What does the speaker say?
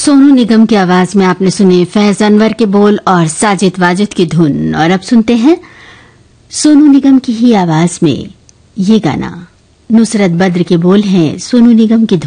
सोनू निगम की आवाज में आपने सुने फैज अनवर के बोल और साजिद वाजिद की धुन। और अब सुनते हैं सोनू निगम की ही आवाज में ये गाना। नुसरत बद्र के बोल हैं, सोनू निगम की धुन।